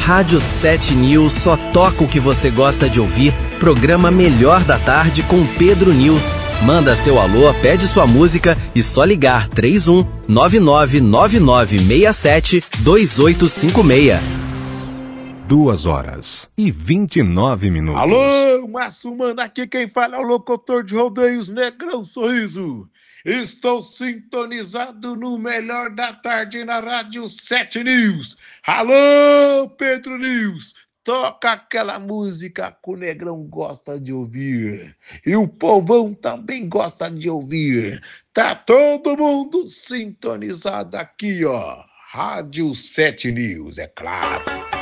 Rádio 7 News só toca o que você gosta de ouvir. Programa Melhor da Tarde com Pedro News. Manda seu alô, pede sua música e só ligar 31 999967 2856. 2h29. Alô, Márcio Mano, aqui quem fala é o locutor de rodeios Negrão Sorriso. Estou sintonizado no Melhor da Tarde na Rádio 7 News. Alô, Pedro News, toca aquela música que o Negrão gosta de ouvir. E o povão também gosta de ouvir. Tá todo mundo sintonizado aqui, ó. Rádio 7 News, é claro.